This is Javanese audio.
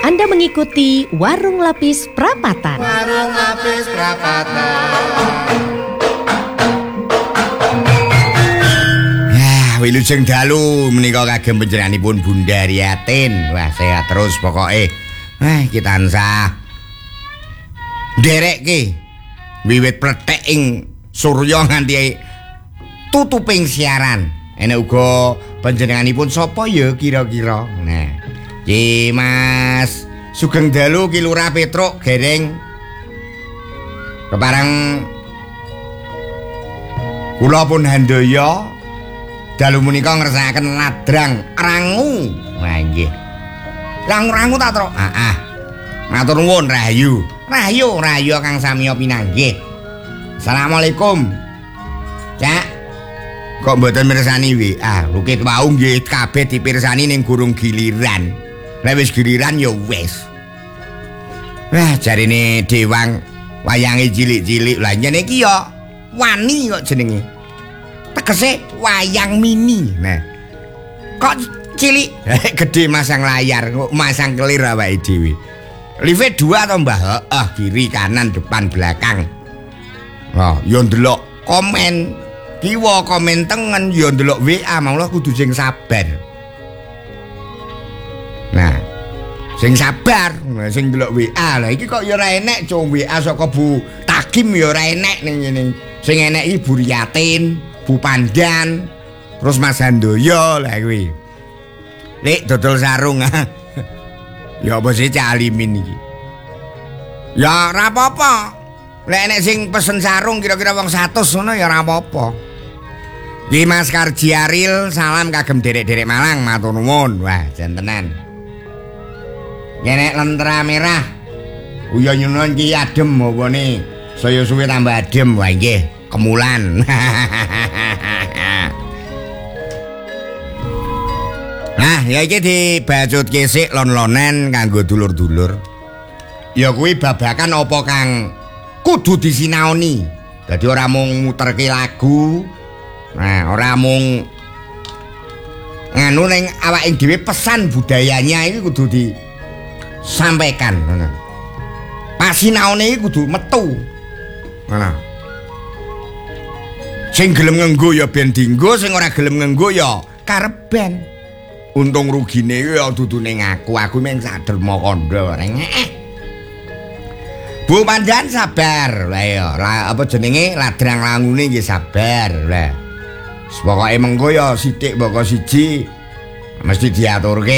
Anda mengikuti Warung Lapis Prapatan. Warung Lapis Prapatan. Wilujeng dalu menika kagem panjenenganipun Bunda Riyatin. Wah, sehat terus pokoke. Kita tansah nderekke wiwit pletek ing surya nganti tutuping siaran. Enek uga panjenenganipun sapa ya kira-kira. Nah, Ki Mas Sugeng Dalu Ki Lurah Petruk Gereng kepareng kula pun handaya dalu menika ngersakaken ladrang rangu. Wah nggih. Rangu-rangu ta, Tru? Heeh. Matur nuwun Rahayu. Rahayu Kang Samiya pinanggih. Assalamualaikum. Cak. Kok mboten mirsani WA? Lukit wau nggih kabeh dipirsani ning gurung giliran. Nek wis giliran ya wis. Wah, jarine Dewang wayange cilik-cilik. Lah nyene iki ya wani kok jenenge. Tegese wayang mini. Nah, kok cilik gede masang layar, masang kelir awake dhewe. Live 2 to, Mbah? Heeh, kiri kanan depan belakang. Oh, yo ndelok komen kiwa, komen tengen, yo ndelok WA, maulah kudu sing sabar. Nah, sing sabar, sing ndelok WA. Lah iki kok yo ora enek cung WA saka Bu Takim yo ora enek ning ngene. Sing enek iki Bu Riyatin, Bu Pandan, terus Mas Handoyo lah kuwi. Lek dodol sarung. Ya apa sih Cak Alimin iki? Ya ora apa-apa. Lek enek sing pesen sarung kira-kira wong 100 ngono ya ora apa-apa. Ki Mas Karji Aril, salam kagem derek-derek Malang, matur nuwun. Wah, jantenan. Nyenek lentera merah. Uya nyuwun ki adem opone. Saya suwe tambah adem. Wah nggih, kemulan. Nah, ya iki dibacutke sik lon-lonen kanggo dulur-dulur. Ya kuwi babakan apa kang kudu disinaoni. Dadi ora mung muterke lagu. Nah, ora mung nganu ning awake dhewe, pesan budayanya iki kudu disampaikan ngono. Pasinaone iki kudu metu. Ngono. Sing gelem ngenggo ya ben dienggo, sing ora gelem ngenggo ya kareben. Untung rugine ya dudu ning aku mung sak derma kandha rengek. Bu Pandan sabar. Lah ya, apa jenenge ladrang langune nggih sabar. Lah. Pokoke mengko ya sithik mboko siji mesti diaturke.